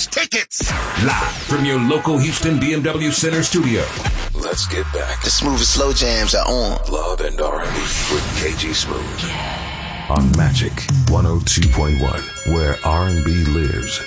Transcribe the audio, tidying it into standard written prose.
cash tickets. Live from your local Houston BMW Center studio. Let's get back. The smooth and slow jams are on. Love and R&B with KG Smooth. On Magic 102.1, where R&B lives.